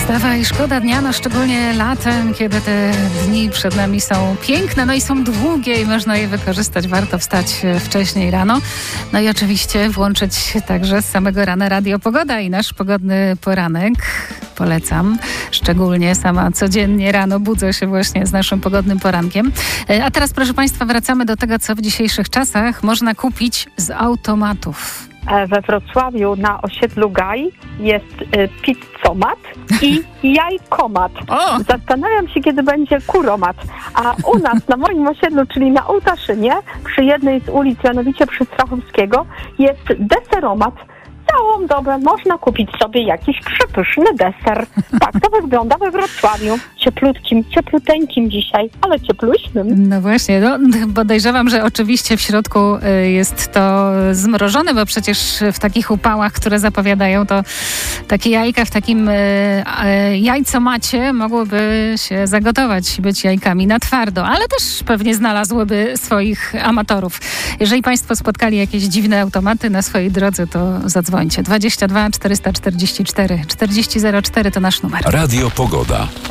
Wstawaj, szkoda dnia, no szczególnie latem, kiedy te dni przed nami są piękne, no i są długie i można je wykorzystać. Warto wstać wcześniej rano. No i oczywiście włączyć także z samego rana Radio Pogoda i nasz pogodny poranek. Polecam. Szczególnie sama codziennie rano budzę się właśnie z naszym pogodnym porankiem. A teraz, proszę Państwa, wracamy do tego, co w dzisiejszych czasach można kupić z automatów. We Wrocławiu na osiedlu Gaj jest pizzomat i jajkomat. O! Zastanawiam się, kiedy będzie kuromat. A u nas, na moim osiedlu, czyli na Ołtaszynie, przy jednej z ulic, mianowicie przy Strachowskiego, jest deseromat. Całą dobę można kupić sobie jakiś przepyszny deser. Tak to wygląda we Wrocławiu. Cieplutkim, ciepluteńkim dzisiaj, ale ciepluśnym. No właśnie, podejrzewam, że oczywiście w środku jest to zmrożone, bo przecież w takich upałach, które zapowiadają, to takie jajka w takim jajcomacie mogłyby się zagotować, być jajkami na twardo, ale też pewnie znalazłyby swoich amatorów. Jeżeli Państwo spotkali jakieś dziwne automaty na swojej drodze, to zadzwońcie. 22 444 4004 to nasz numer. Radio Pogoda.